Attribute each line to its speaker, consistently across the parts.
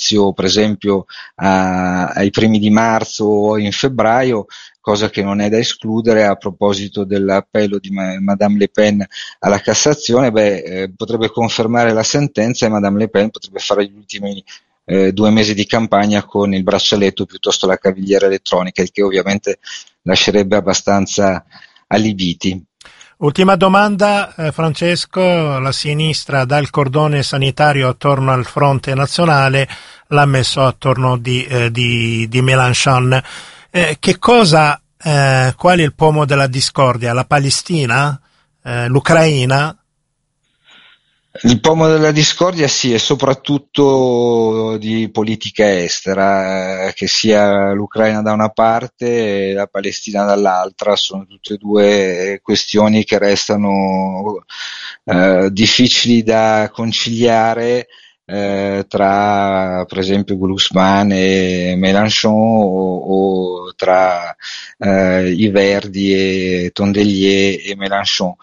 Speaker 1: giudizio, per esempio, ai primi di marzo o in febbraio, cosa che non è da escludere. A proposito dell'appello di Madame Le Pen alla Cassazione, potrebbe confermare la sentenza e Madame Le Pen potrebbe fare gli ultimi 2 mesi di campagna con il braccialetto piuttosto la cavigliera elettronica, il che ovviamente lascerebbe abbastanza allibiti.
Speaker 2: Ultima domanda, Francesco, la sinistra dal cordone sanitario attorno al fronte nazionale l'ha messo attorno di Mélenchon. Qual è il pomo della discordia? La Palestina? L'Ucraina?
Speaker 1: Il pomo della discordia sì, e soprattutto di politica estera, che sia l'Ucraina da una parte e la Palestina dall'altra, sono tutte e due questioni che restano difficili da conciliare tra, per esempio, Glucksmann e Mélenchon o tra i Verdi e Tondelier e Mélenchon.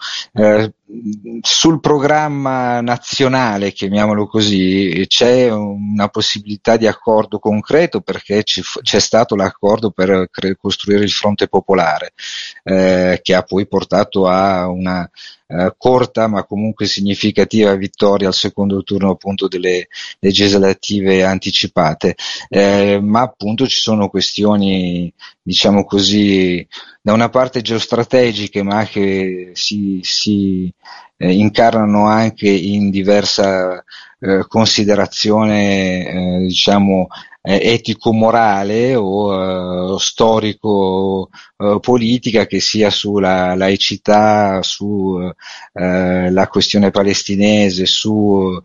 Speaker 1: Sul programma nazionale, chiamiamolo così, c'è una possibilità di accordo concreto, perché c'è stato l'accordo per costruire il Fronte Popolare, che ha poi portato a una corta ma comunque significativa vittoria al secondo turno, appunto, delle legislative anticipate, ma appunto ci sono questioni, diciamo così, da una parte geostrategiche, ma che si incarnano anche in diversa considerazione, diciamo, etico-morale o storico-politica, che sia sulla laicità, su la questione palestinese, su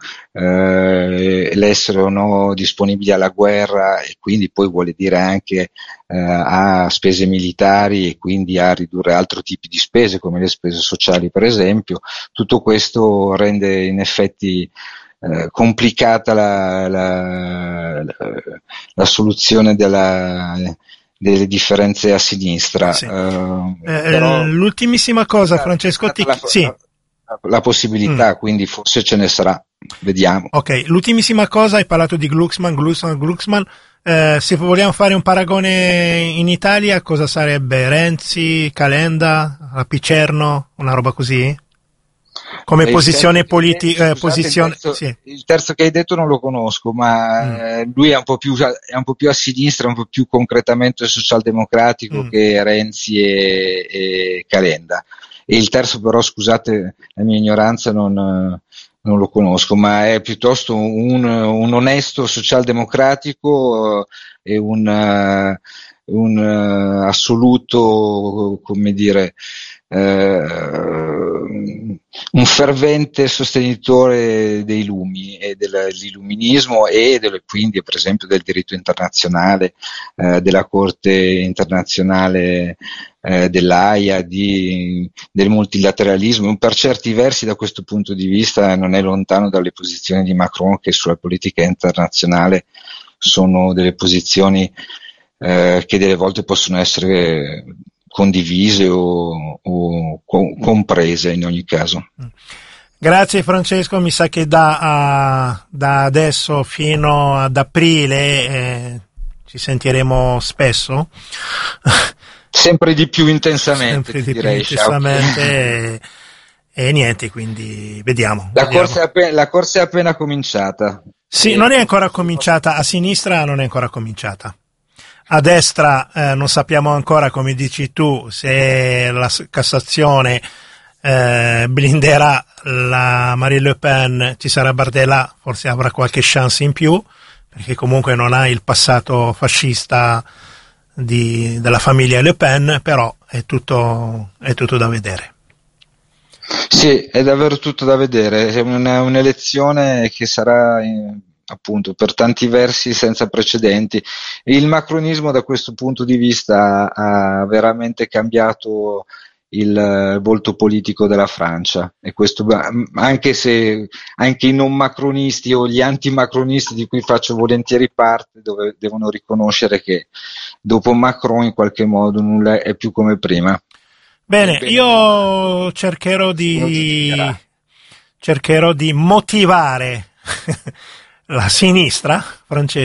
Speaker 1: l'essere o no disponibili alla guerra, e quindi poi vuole dire anche a spese militari e quindi a ridurre altri tipi di spese come le spese sociali, per esempio. Tutto questo rende in effetti complicata la soluzione delle differenze a sinistra.
Speaker 2: Sì.
Speaker 1: Però
Speaker 2: l'ultimissima cosa, Francesco, sì.
Speaker 1: La possibilità, quindi forse ce ne sarà, vediamo.
Speaker 2: Ok, l'ultimissima cosa, hai parlato di Glucksmann. Se vogliamo fare un paragone in Italia, cosa sarebbe? Renzi, Calenda, la Picerno, una roba così? Come posizione politica,
Speaker 1: il terzo che hai detto non lo conosco, ma lui è un po' più a sinistra, un po' più concretamente socialdemocratico che Renzi e Calenda. E il terzo, però, scusate la mia ignoranza, non lo conosco, ma è piuttosto un onesto socialdemocratico e un assoluto, come dire, un fervente sostenitore dei lumi e dell'illuminismo e quindi, per esempio, del diritto internazionale, della Corte internazionale dell'AIA, del multilateralismo. Per certi versi, da questo punto di vista, non è lontano dalle posizioni di Macron, che sulla politica internazionale sono delle posizioni che delle volte possono essere condivise o comprese in ogni caso.
Speaker 2: Grazie Francesco, mi sa che da adesso fino ad aprile ci sentiremo spesso.
Speaker 1: Sempre di più intensamente,
Speaker 2: sempre di
Speaker 1: direi,
Speaker 2: più intensamente e niente, quindi vediamo.
Speaker 1: La corsa è appena cominciata.
Speaker 2: Sì, non è ancora cominciata, a sinistra non è ancora cominciata. A destra non sappiamo ancora, come dici tu, se la Cassazione blinderà la Marine Le Pen. Ci sarà Bardella, forse avrà qualche chance in più, perché comunque non ha il passato fascista della famiglia Le Pen, però è tutto da vedere.
Speaker 1: Sì, è davvero tutto da vedere. È un'elezione che sarà appunto per tanti versi senza precedenti. Il macronismo da questo punto di vista ha veramente cambiato il volto politico della Francia, e questo anche se anche i non macronisti o gli antimacronisti, di cui faccio volentieri parte, devono riconoscere che dopo Macron in qualche modo nulla è più come prima.
Speaker 2: Bene, io cercherò di motivare la sinistra, Francesco,